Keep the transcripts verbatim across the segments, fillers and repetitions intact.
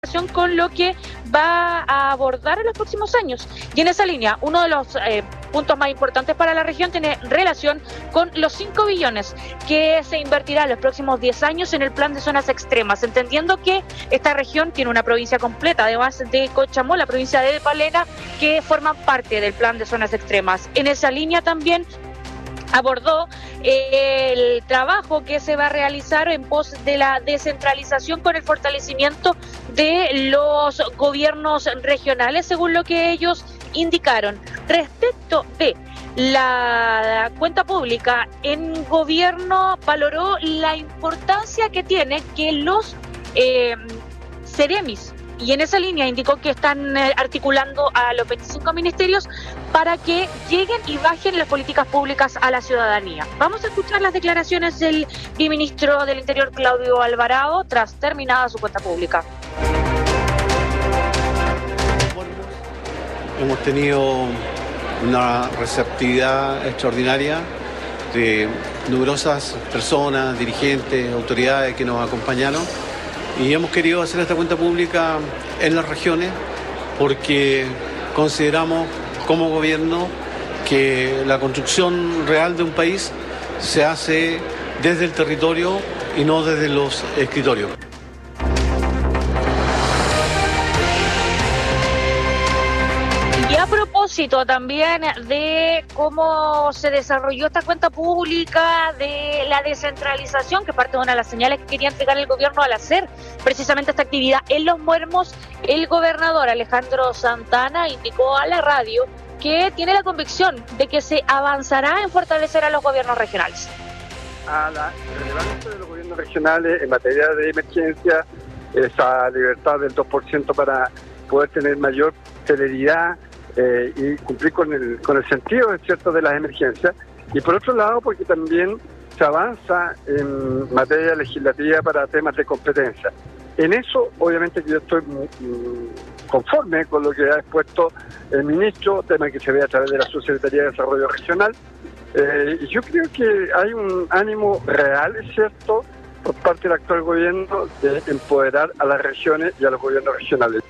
con lo que va a abordar en los próximos años. Y en esa línea, uno de los eh, puntos más importantes para la región tiene relación con los cinco billones que se invertirá en los próximos diez años en el plan de zonas extremas, entendiendo que esta región tiene una provincia completa, además de Cochamó, la provincia de Palena, que forman parte del plan de zonas extremas. En esa línea también abordó eh, el trabajo que se va a realizar en pos de la descentralización con el fortalecimiento de los gobiernos regionales, según lo que ellos indicaron. Respecto de la cuenta pública, en gobierno valoró la importancia que tiene que los eh, Ceremis, y en esa línea indicó que están eh, articulando a los veinticinco ministerios para que lleguen y bajen las políticas públicas a la ciudadanía. Vamos a escuchar las declaraciones del viceministro del Interior, Claudio Alvarado, tras terminada su cuenta pública. Hemos tenido una receptividad extraordinaria de numerosas personas, dirigentes, autoridades que nos acompañaron. Y hemos querido hacer esta cuenta pública en las regiones porque consideramos como gobierno que la construcción real de un país se hace desde el territorio y no desde los escritorios. Y a propósito también de cómo se desarrolló esta cuenta pública, de la descentralización, que parte de una de las señales que quería entregar el gobierno al hacer precisamente esta actividad en Los Muermos, el gobernador Alejandro Santana indicó a la radio que tiene la convicción de que se avanzará en fortalecer a los gobiernos regionales. A la relevancia de los gobiernos regionales en materia de emergencia, esa libertad del dos por ciento para poder tener mayor celeridad Eh, y cumplir con el con el sentido, ¿cierto?, de las emergencias, y por otro lado porque también se avanza en materia legislativa para temas de competencia. En eso obviamente que yo estoy mm, conforme con lo que ha expuesto el ministro, tema que se ve a través de la Subsecretaría de Desarrollo Regional, eh, y yo creo que hay un ánimo real, es cierto, por parte del actual gobierno de empoderar a las regiones y a los gobiernos regionales.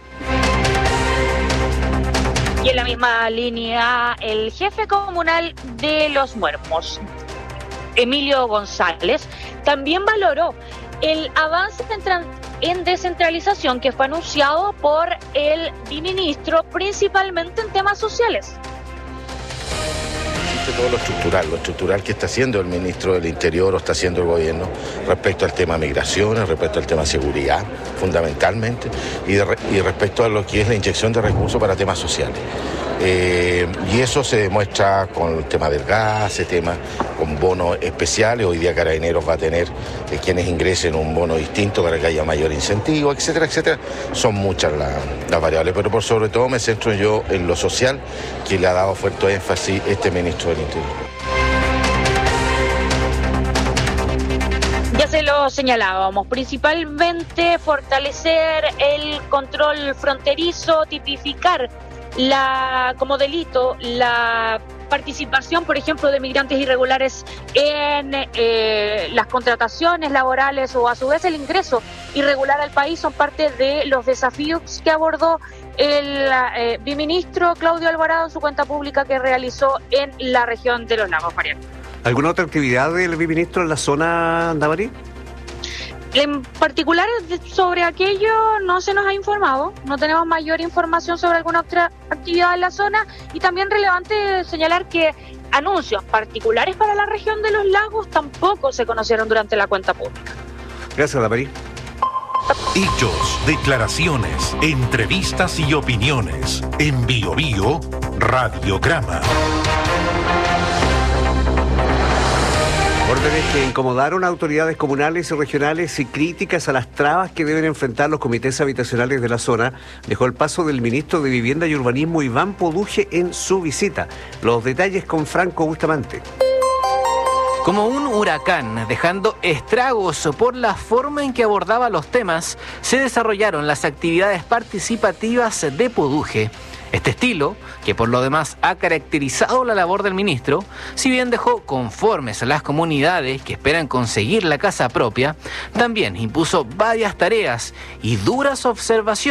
Y en la misma línea, el jefe comunal de Los Muermos, Emilio González, también valoró el avance en descentralización que fue anunciado por el viceministro, principalmente en temas sociales. Todo lo estructural, lo estructural que está haciendo el ministro del Interior o está haciendo el gobierno respecto al tema migraciones, respecto al tema seguridad, fundamentalmente, y, de, y respecto a lo que es la inyección de recursos para temas sociales. Eh, y eso se demuestra con el tema del gas, el tema con bonos especiales. Hoy día Carabineros va a tener eh, quienes ingresen un bono distinto para que haya mayor incentivo, etcétera, etcétera. Son muchas las, las variables, pero por sobre todo me centro yo en lo social, que le ha dado fuerte énfasis este ministro del Interior. Ya se lo señalábamos, principalmente fortalecer el control fronterizo, tipificar la como delito la participación, por ejemplo, de migrantes irregulares en eh, las contrataciones laborales o a su vez el ingreso irregular al país, son parte de los desafíos que abordó el eh, viceministro Claudio Alvarado en su cuenta pública que realizó en la región de Los Lagos. Mariano. ¿Alguna otra actividad del viceministro en la zona, Damarí? En particular sobre aquello no se nos ha informado, no tenemos mayor información sobre alguna otra actividad en la zona, y también relevante señalar que anuncios particulares para la región de Los Lagos tampoco se conocieron durante la cuenta pública. Gracias, Damarí. Hechos, declaraciones, entrevistas y opiniones. En Bio Bio, Radiograma. Órdenes que incomodaron a autoridades comunales y regionales y críticas a las trabas que deben enfrentar los comités habitacionales de la zona dejó el paso del ministro de Vivienda y Urbanismo, Iván Poduje, en su visita. Los detalles con Franco Bustamante. Como un huracán, dejando estragos por la forma en que abordaba los temas, se desarrollaron las actividades participativas de Poduje. Este estilo, que por lo demás ha caracterizado la labor del ministro, si bien dejó conformes a las comunidades que esperan conseguir la casa propia, también impuso varias tareas y duras observaciones